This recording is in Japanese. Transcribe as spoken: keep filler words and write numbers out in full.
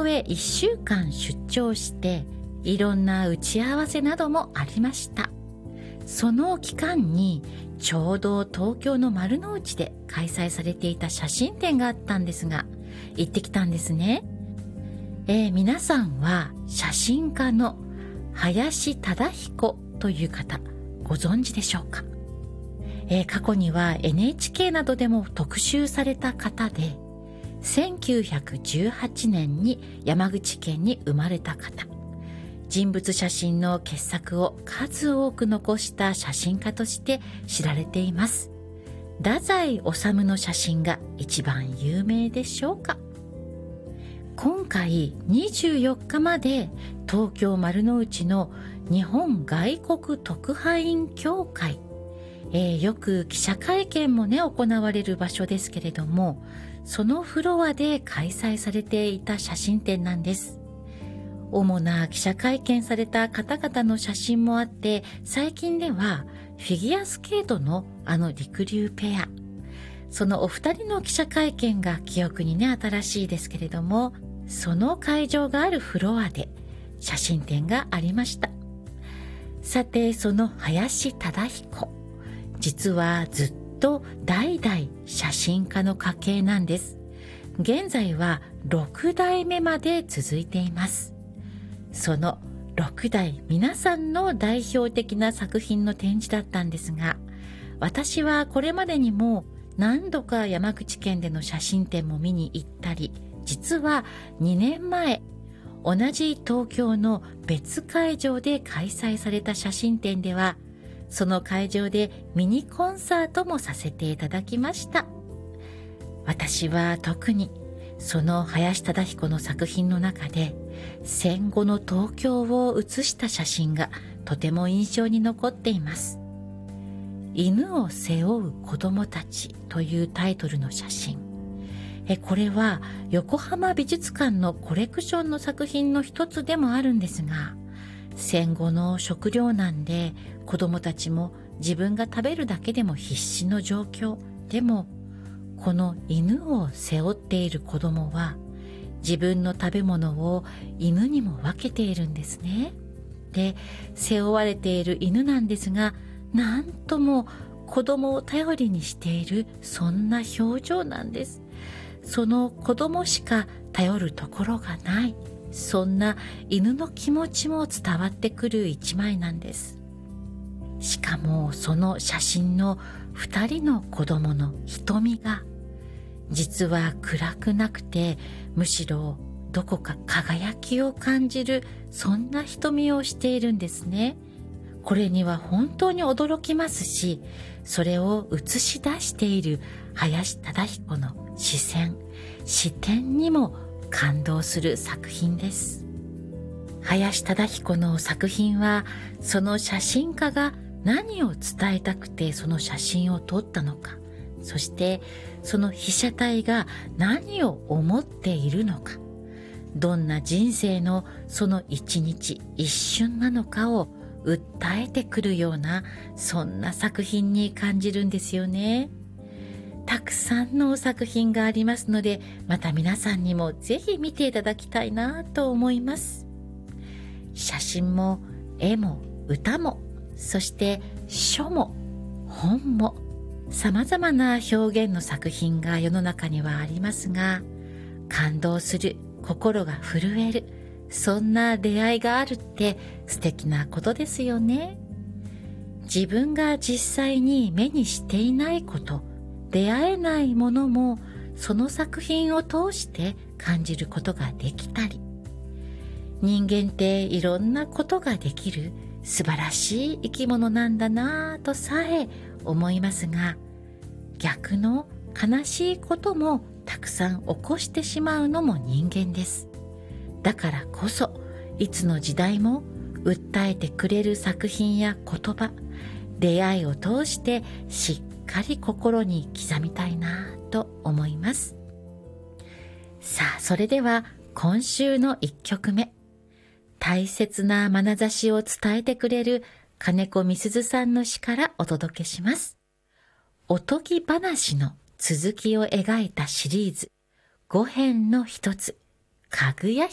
京へいっしゅうかん出張して、いろんな打ち合わせなどもありました。その期間にちょうど東京の丸の内で開催されていた写真展があったんですが、行ってきたんですね。えー、皆さんは写真家の林忠彦という方ご存知でしょうか。えー、過去には エヌエイチケー などでも特集された方で、せんきゅうひゃくじゅうはちねんに山口県に生まれた方、人物写真の傑作を数多く残した写真家として知られています。太宰治の写真が一番有名でしょうか。今回にじゅうよっかまで東京丸の内の日本外国特派員協会、えー、よく記者会見もね行われる場所ですけれども、そのフロアで開催されていた写真展なんです。主な記者会見された方々の写真もあって、最近ではフィギュアスケートのあのりくりゅうペア、そのお二人の記者会見が記憶にね新しいですけれども、その会場があるフロアで写真展がありました。さて、その林忠彦、実はずっと代々写真家の家系なんです。現在はろくだいめまで続いています。そのろくだい皆さんの代表的な作品の展示だったんですが、私はこれまでにも何度か山口県での写真展も見に行ったり、実はにねんまえ同じ東京の別会場で開催された写真展では、その会場でミニコンサートもさせていただきました。私は特にその林忠彦の作品の中で、戦後の東京を写した写真がとても印象に残っています。犬を背負う子供たちというタイトルの写真。えこれは横浜美術館のコレクションの作品の一つでもあるんですが、戦後の食糧難で子供たちも自分が食べるだけでも必死の状況でも、この犬を背負っている子供は自分の食べ物を犬にも分けているんですね。で、背負われている犬なんですが、なんとも子供を頼りにしている、そんな表情なんです。その子供しか頼るところがない、そんな犬の気持ちも伝わってくる一枚なんです。しかもその写真のふたりの子供の瞳が実は暗くなくて、むしろどこか輝きを感じる、そんな瞳をしているんですね。これには本当に驚きますし、それを映し出している林忠彦の視線、視点にも感動する作品です。林忠彦の作品は、その写真家が何を伝えたくてその写真を撮ったのか、そしてその被写体が何を思っているのか、どんな人生のその一日一瞬なのかを訴えてくるような、そんな作品に感じるんですよね。たくさんの作品がありますので、また皆さんにもぜひ見ていただきたいなと思います。写真も絵も歌も、そして書も本も、さまざまな表現の作品が世の中にはありますが、感動する、心が震える、そんな出会いがあるって素敵なことですよね。自分が実際に目にしていないこと、出会えないものもその作品を通して感じることができたり、人間っていろんなことができる素晴らしい生き物なんだなぁとさえ思いますが、逆の悲しいこともたくさん起こしてしまうのも人間です。だからこそ、いつの時代も訴えてくれる作品や言葉、出会いを通してしっかり心に刻みたいなと思います。さあ、それでは今週のいっきょくめ、大切な眼差しを伝えてくれる金子みすずさんの詩からお届けします。おとぎ話の続きを描いたシリーズごへんの一つ、かぐや